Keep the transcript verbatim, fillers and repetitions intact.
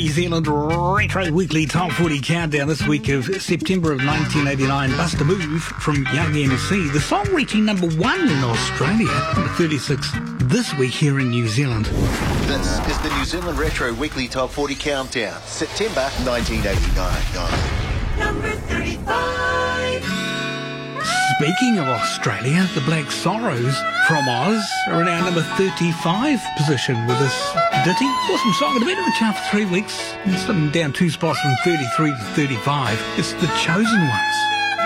New Zealand Retro Weekly Top forty Countdown this week of September of nineteen eighty-nine. Bust a Move from Young M C. The song reaching number one in Australia, number thirty-six this week here in New Zealand. This is the New Zealand Retro Weekly Top forty Countdown, September nineteen eighty-nine. Number thirty-five. Speaking of Australia, the Black Sorrows from Oz are in our number thirty-five position with this ditty. Awesome song. It's been in the chart for three weeks. It's slipping down two spots from thirty-three to thirty-five. It's The Chosen Ones.